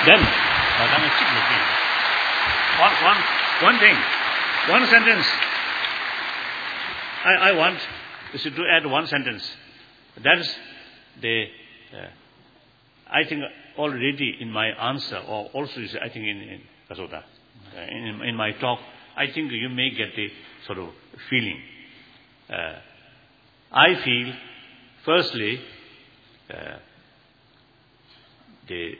Then, one thing, one sentence. I want to add one sentence. That is I think already in my answer, or also I think in Kasota, in my talk, I think you may get the sort of feeling. I feel, firstly, the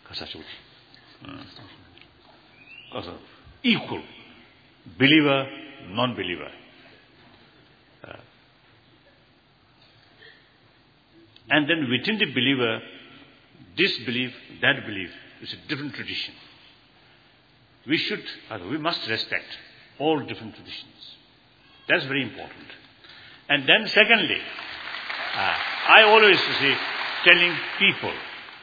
equal, believer, non-believer. And then within the believer, this belief, that belief is a different tradition. We must respect all different traditions. That's very important. And then secondly, I always say, telling people,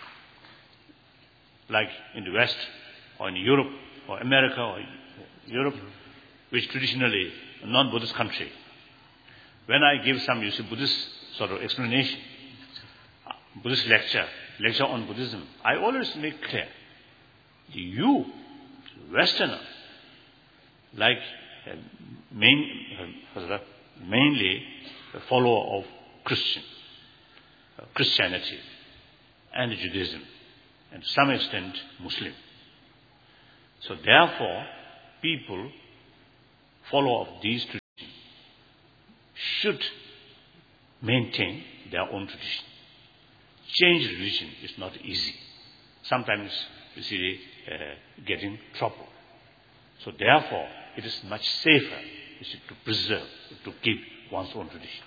like in the West, or in Europe, or America, or Europe, which traditionally a non-Buddhist country, when I give some, Buddhist sort of explanation, Buddhist lecture on Buddhism, I always make clear, you, Westerner, like mainly a follower of Christianity and Judaism, and to some extent Muslim. So therefore, people, follower of these traditions, should maintain their own tradition. Change religion is not easy. Sometimes get in trouble. So therefore, it is much safer to preserve, to keep one's own tradition.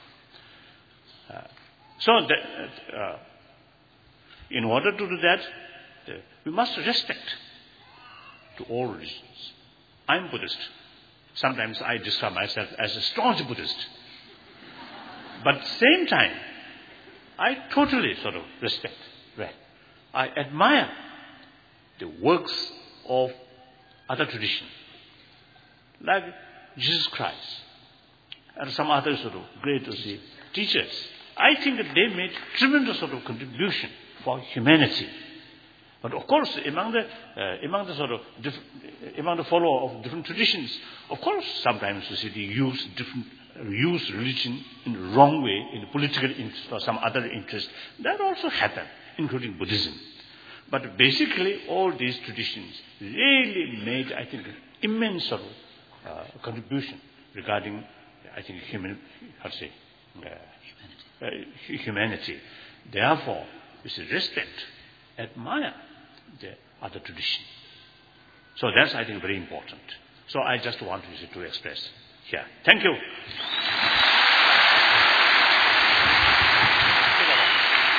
In order to do that, we must respect to all religions. I'm Buddhist. Sometimes I describe myself as a staunch Buddhist. But at the same time, I totally sort of respect. I admire the works of other traditions, like Jesus Christ and some other sort of great teachers. I think that they made tremendous sort of contribution for humanity. But of course, among the follower of different traditions, of course, sometimes they use religion in the wrong way, in the political interest or some other interest. That also happened, including Buddhism. But basically, all these traditions really made, I think, immense sort of contribution regarding, I think, humanity. Therefore, we should respect, admire the other tradition. So that's, I think, very important. So I just want to express here. Thank you.